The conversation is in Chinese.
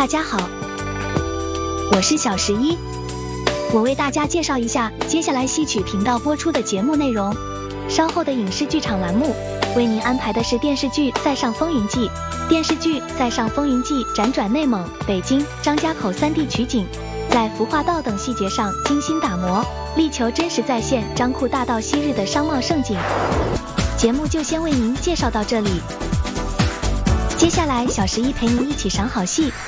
大家好，我是小11，我为大家介绍一下接下来戏曲频道播出的节目内容。稍后的影视剧场栏目为您安排的是电视剧《在上风云记》。电视剧《在上风云记》辗转内蒙、北京、张家口3地取景，在服化道等细节上精心打磨，力求真实再现张库大道昔日的商贸盛景。节目就先为您介绍到这里，接下来小11陪您一起赏好戏。